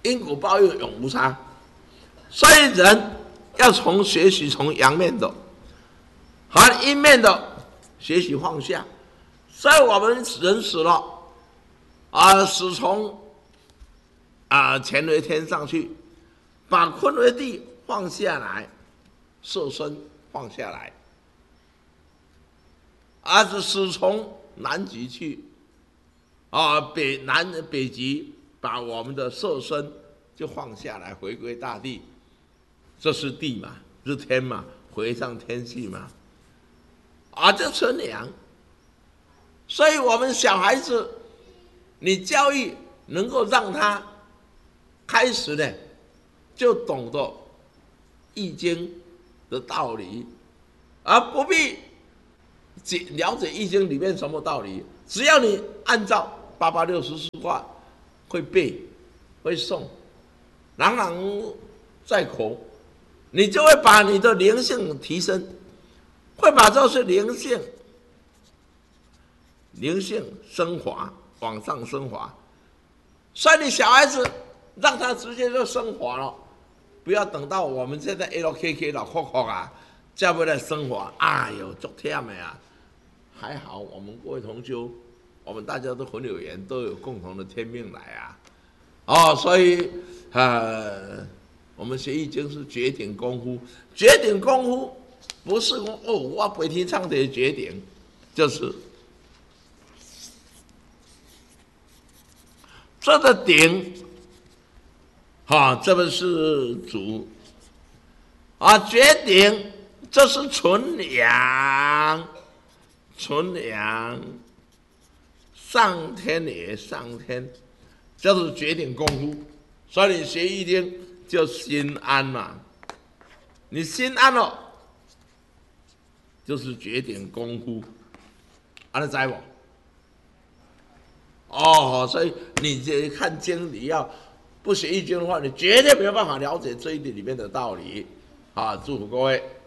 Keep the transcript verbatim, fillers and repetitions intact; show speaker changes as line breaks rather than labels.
因果报应永无差。所以人要从学习从阳面的和阴面的学习放下。所以我们人死了啊，死从啊乾为天上去，把坤为地放下来，色身放下来，而是死从南极去啊，北南北极把我们的色身就放下来，回归大地。这是地嘛，是天嘛，回上天去嘛，啊，这纯阳。所以我们小孩子，你教育能够让他开始呢，就懂得易经的道理，而不必了解易经里面什么道理。只要你按照八八六十四卦会背会诵，朗朗在口，你就会把你的灵性提升，会把这些灵性灵性升华，往上升华。所以你小孩子让他直接就升华了，不要等到我们现在 L K K 老壳壳啊，再不来升华，哎呦，足忝的啊！还好我们各位同修，我们大家都很有缘，都有共同的天命来啊！哦，所以呃，我们学易经是绝顶功夫，绝顶功夫不是说哦，我白天唱的绝顶，就是这个顶，哈、哦，这个是主啊，绝顶，这是纯阳，纯阳，上天也上天，这是绝顶功夫。所以你学易经就心安嘛，你心安了，就是绝顶功夫，安得知不？哦，所以你这看经，你要不学易经的话，你绝对没有办法了解这一点里面的道理啊！祝福各位。